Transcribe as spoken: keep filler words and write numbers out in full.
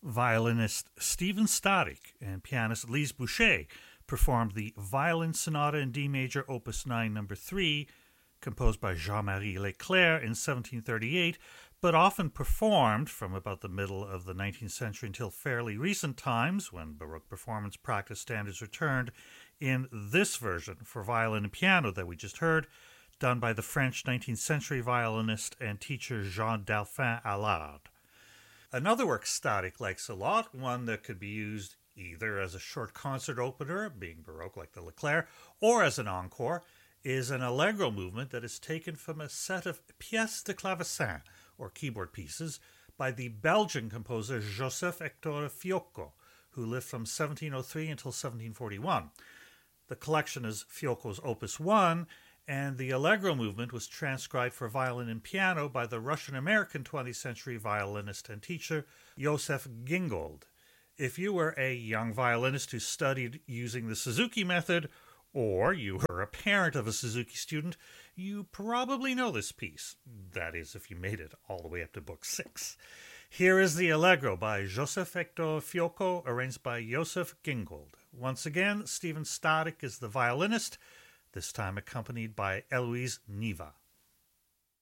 Violinist Stephen Static and pianist Lise Boucher performed the Violin Sonata in D major, Opus nine, number three, composed by Jean-Marie Leclerc in seventeen thirty-eight, but often performed from about the middle of the nineteenth century until fairly recent times, when Baroque performance practice standards returned, in this version for violin and piano that we just heard, done by the French nineteenth century violinist and teacher Jean-Delphin Allard. Another work Static likes a lot, one that could be used either as a short concert opener, being Baroque like the Leclerc, or as an encore, is an allegro movement that is taken from a set of pièces de clavecin, or keyboard pieces, by the Belgian composer Joseph-Hector Fiocco, who lived from seventeen oh three until seventeen forty-one. The collection is Fiocco's Opus one, and the allegro movement was transcribed for violin and piano by the Russian-American twentieth century violinist and teacher Joseph Gingold. If you were a young violinist who studied using the Suzuki method, or you were a parent of a Suzuki student, you probably know this piece. That is, if you made it all the way up to book six. Here is the Allegro by Joseph-Hector Fiocco, arranged by Joseph Gingold. Once again, Stephen Static is the violinist, this time accompanied by Eloise Niva.